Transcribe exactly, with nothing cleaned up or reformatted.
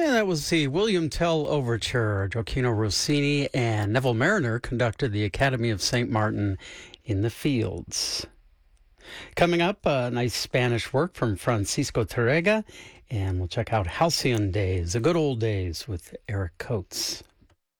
And that was the William Tell Overture. Gioacchino Rossini and Neville Mariner conducted the Academy of Saint Martin in the Fields. Coming up, a nice Spanish work from Francisco Tárrega, and we'll check out Halcyon Days, the good old days with Eric Coates.